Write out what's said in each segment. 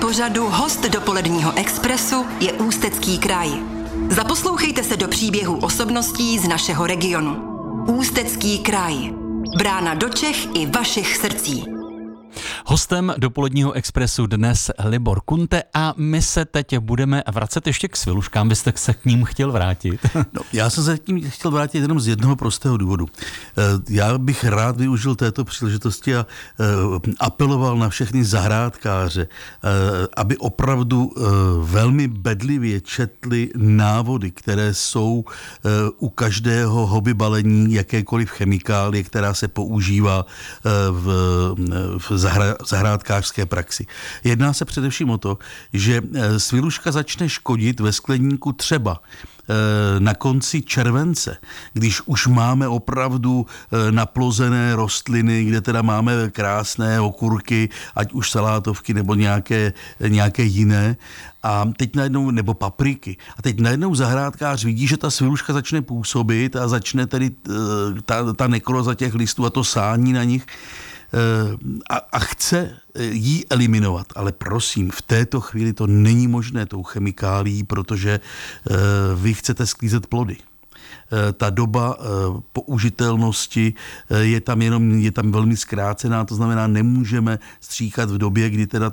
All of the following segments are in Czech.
pořadu host dopoledního Expressu je Ústecký kraj. Zaposlouchejte se do příběhů osobností z našeho regionu. Ústecký kraj. Brána do Čech i vašich srdcí. Hostem dopoledního Expressu dnes Libor Kunte a my se teď budeme vracet ještě k sviluškám. Byste se k ním chtěl vrátit? No, já jsem se k ním chtěl vrátit jenom z jednoho prostého důvodu. Já bych rád využil této příležitosti a apeloval na všechny zahrádkáře, aby opravdu velmi bedlivě četli návody, které jsou u každého hobby balení jakékoliv chemikálie, která se používá v zahrádkářské praxi. Jedná se především o to, že sviluška začne škodit ve skleníku třeba na konci července, když už máme opravdu naplozené rostliny, kde teda máme krásné okurky, ať už salátovky nebo nějaké jiné, a teď najednou, nebo papriky. A teď najednou zahrádkář vidí, že ta sviluška začne působit a začne tedy ta nekroza těch listů a to sání na nich, a chce jí eliminovat. Ale prosím, v této chvíli to není možné tou chemikálií, protože vy chcete sklízet plody. Ta doba použitelnosti je tam velmi zkrácená, to znamená, nemůžeme stříkat v době, kdy teda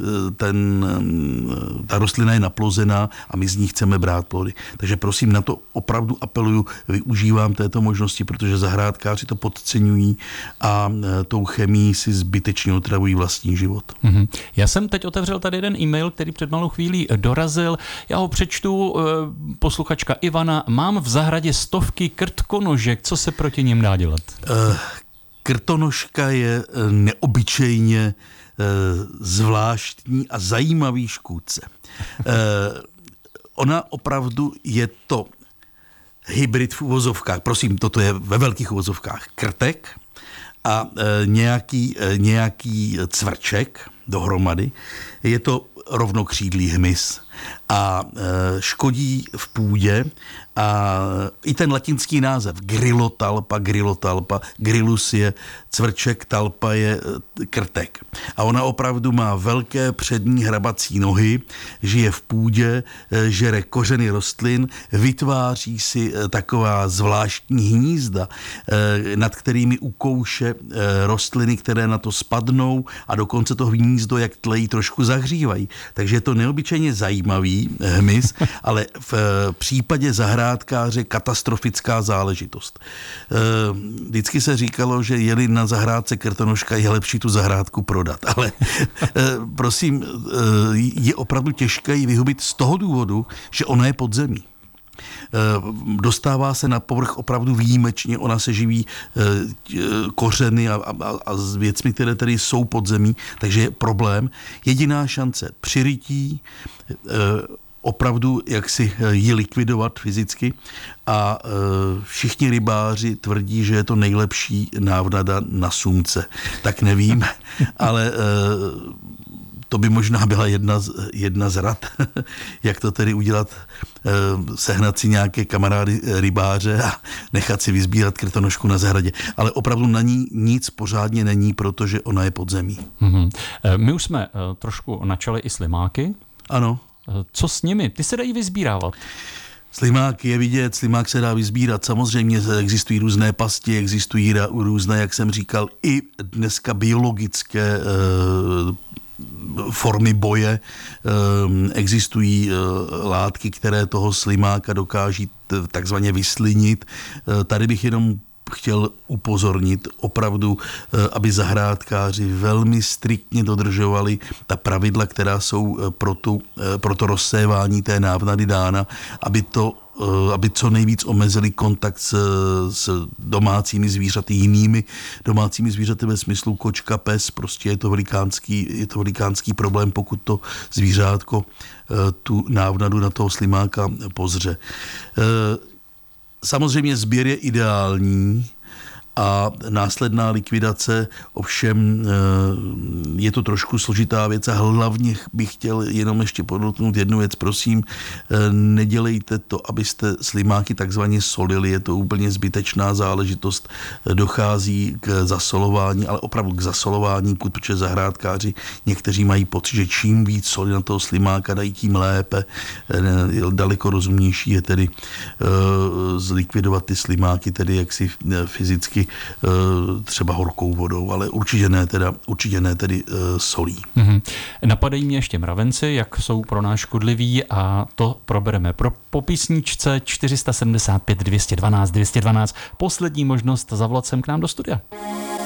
ta rostlina je naplozená a my z ní chceme brát plody. Takže prosím, na to opravdu apeluju, využívám této možnosti, protože zahrádkáři to podceňují a tou chemií si zbytečně otravují vlastní život. Mm-hmm. Já jsem teď otevřel tady jeden e-mail, který před malou chvílí dorazil. Já ho přečtu, posluchačka Ivana. Mám v zahradě stovky krtkonožek, co se proti nim dá dělat? Krtonožka je neobyčejně zvláštní a zajímavý škůdce. Ona opravdu je to hybrid v uvozovkách, prosím, toto je ve velkých uvozovkách, krtek a nějaký cvrček dohromady. Je to rovnokřídlý hmyz a škodí v půdě a i ten latinský název grillotalpa, grillus je cvrček, talpa je krtek. A ona opravdu má velké přední hrabací nohy, žije v půdě, žere kořeny rostlin, vytváří si taková zvláštní hnízda, nad kterými ukouše rostliny, které na to spadnou a dokonce to hnízdo, jak tlejí, trošku zahřívají. Takže je to neobyčejně zajímavý hmyz, ale v případě zahrádkáře katastrofická záležitost. Vždycky se říkalo, že jeli na zahrádce krtonožka, je lepší tu zahrádku prodat, ale prosím, je opravdu těžké ji vyhubit z toho důvodu, že ona je pod zemí. Dostává se na povrch opravdu výjimečně, ona se živí kořeny a s věcmi, které tady jsou pod zemí, takže je problém. Jediná šance přirytí, opravdu jak si ji likvidovat fyzicky a všichni rybáři tvrdí, že je to nejlepší návnada na sumce. Tak nevím, ale to by možná byla jedna z rad, jak to tedy udělat, sehnat si nějaké kamarády rybáře a nechat si vyzbírat krtonožku na zahradě. Ale opravdu na ní nic pořádně není, protože ona je pod zemí. Mm-hmm. My už jsme trošku načali i slimáky. Ano. Co s nimi? Ty se dají vyzbírávat? Slimák je vidět, slimák se dá vyzbírat. Samozřejmě existují různé pasti, existují různé, jak jsem říkal, i dneska biologické formy boje. Existují látky, které toho slimáka dokáží takzvaně vyslinit. Tady bych jenom chtěl upozornit opravdu, aby zahrádkáři velmi striktně dodržovali ta pravidla, která jsou pro to rozsévání té návnady dána, aby co nejvíc omezili kontakt s domácími zvířaty, jinými domácími zvířaty ve smyslu kočka, pes, prostě je to velikánský problém, pokud to zvířátko tu návnadu na toho slimáka pozře. Samozřejmě sběr je ideální a následná likvidace, ovšem je to trošku složitá věc a hlavně bych chtěl jenom ještě podotknout jednu věc, prosím, nedělejte to, abyste slimáky takzvaně solili, je to úplně zbytečná záležitost, dochází k zasolování, ale opravdu k zasolování, protože zahrádkáři někteří mají pocit, že čím víc soli na toho slimáka dají, tím lépe. Daleko rozumnější je tedy zlikvidovat ty slimáky, tedy jaksi fyzicky třeba horkou vodou, ale určitě ne tedy solí. Napadají mě ještě mravenci, jak jsou pro nás škodliví, a to probereme po písničce. 475 212 212. Poslední možnost zavolat sem k nám do studia.